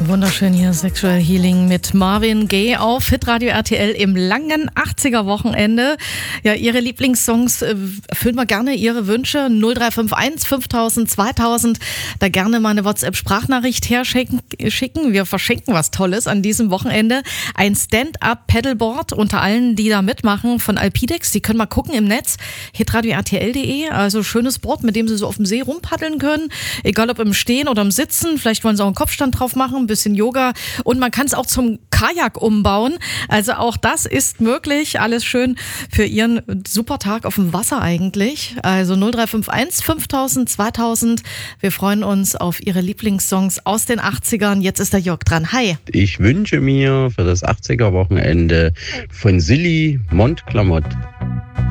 Wunderschön hier, Sexual Healing mit Marvin Gaye auf Hitradio RTL im langen 80er-Wochenende. Ja, Ihre Lieblingssongs, erfüllen wir gerne Ihre Wünsche. 0351 5000 2000, da gerne mal eine WhatsApp-Sprachnachricht herschicken. Wir verschenken was Tolles an diesem Wochenende. Ein Stand-Up-Paddleboard unter allen, die da mitmachen von Alpidex. Sie können mal gucken im Netz, hitradio-rtl.de. Also schönes Board, mit dem Sie so auf dem See rumpaddeln können. Egal ob im Stehen oder im Sitzen. Vielleicht wollen Sie auch einen Kopfstand drauf machen, ein bisschen Yoga, und man kann es auch zum Kajak umbauen. Also auch das ist möglich. Alles schön für Ihren super Tag auf dem Wasser eigentlich. Also 0351 5000 2000. Wir freuen uns auf Ihre Lieblingssongs aus den 80ern. Jetzt ist der Jörg dran. Hi. Ich wünsche mir für das 80er-Wochenende von Silly Mondklamotte.